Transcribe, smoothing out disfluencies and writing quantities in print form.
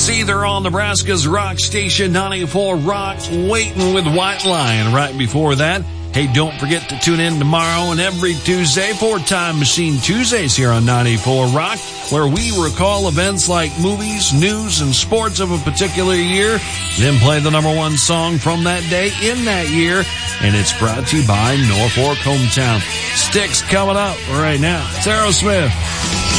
Seether on Nebraska's rock station 94 Rock, Waiting with White Lion. Right before that, hey, don't forget to tune in tomorrow and every Tuesday for Time Machine Tuesdays here on 94 Rock, where we recall events like movies, news, and sports of a particular year, then play the number one song from that day in that year, and it's brought to you by Norfolk Hometown. Sticks coming up right now. It's Aerosmith.